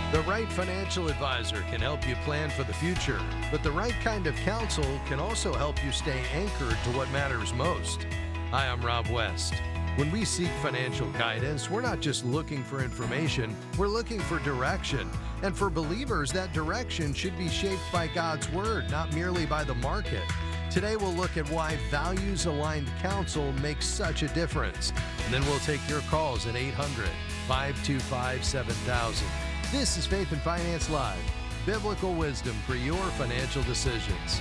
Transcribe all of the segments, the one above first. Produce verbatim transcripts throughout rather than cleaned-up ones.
The right financial advisor can help you plan for the future, but the right kind of counsel can also help you stay anchored to what matters most. Hi, I'm Rob West. When we seek financial guidance, we're not just looking for information, we're looking for direction. And for believers, that direction should be shaped by God's Word, not merely by the market. Today, we'll look at why values-aligned counsel makes such a difference. And then we'll take your calls at eight hundred, five two five, seven thousand. This is Faith and Finance Live, biblical wisdom for your financial decisions.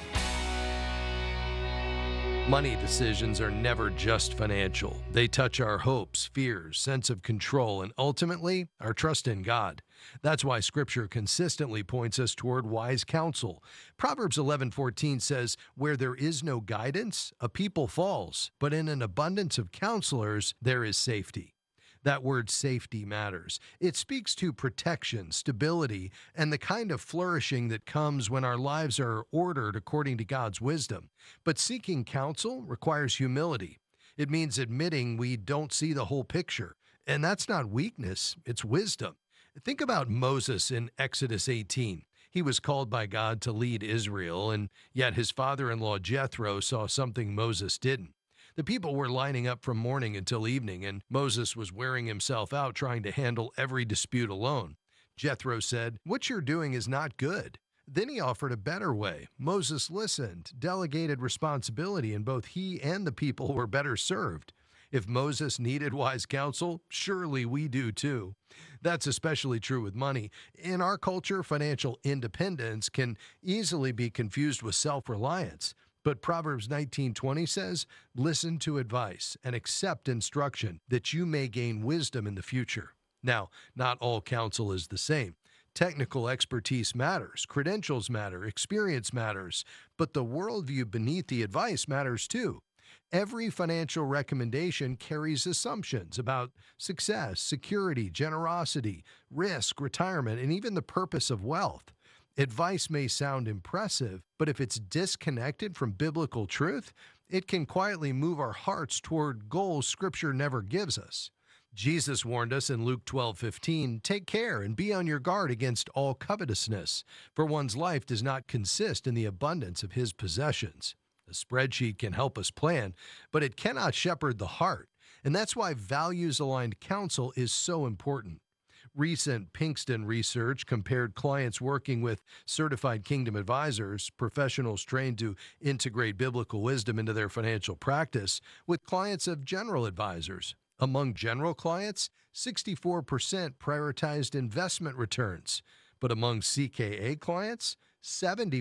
Money decisions are never just financial. They touch our hopes, fears, sense of control, and ultimately, our trust in God. That's why Scripture consistently points us toward wise counsel. Proverbs eleven fourteen says, "Where there is no guidance, a people falls, but in an abundance of counselors, there is safety." That word safety matters. It speaks to protection, stability, and the kind of flourishing that comes when our lives are ordered according to God's wisdom. But seeking counsel requires humility. It means admitting we don't see the whole picture. And that's not weakness, it's wisdom. Think about Moses in Exodus eighteen. He was called by God to lead Israel, and yet his father-in-law Jethro saw something Moses didn't. The people were lining up from morning until evening, and Moses was wearing himself out trying to handle every dispute alone. Jethro said, "What you're doing is not good." Then he offered a better way. Moses listened, delegated responsibility, and both he and the people were better served. If Moses needed wise counsel, surely we do too. That's especially true with money. In our culture, financial independence can easily be confused with self-reliance. But Proverbs nineteen twenty says, "Listen to advice and accept instruction, that you may gain wisdom in the future." Now, not all counsel is the same. Technical expertise matters, credentials matter, experience matters, but the worldview beneath the advice matters too. Every financial recommendation carries assumptions about success, security, generosity, risk, retirement, and even the purpose of wealth. Advice may sound impressive, but if it's disconnected from biblical truth, it can quietly move our hearts toward goals Scripture never gives us. Jesus warned us in Luke twelve fifteen, "Take care and be on your guard against all covetousness, for one's life does not consist in the abundance of his possessions." A spreadsheet can help us plan, but it cannot shepherd the heart, and that's why values-aligned counsel is so important. Recent Pinkston research compared clients working with certified Kingdom advisors, professionals trained to integrate biblical wisdom into their financial practice, with clients of general advisors. Among general clients, sixty-four percent prioritized investment returns, but among C K A clients, seventy